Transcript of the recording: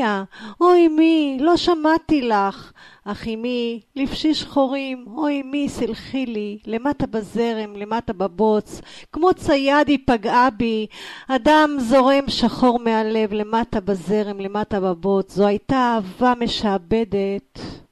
מיה, אוי מי, לא שמעתי לך. אך אמי, לבשי שחורים, אוי מי, סלחי לי, למטה בזרם, למטה בבוץ, כמו צייד היא פגעה בי, אדם זורם שחור מהלב, למטה בזרם, למטה בבוץ, זו הייתה אהבה משעבדת.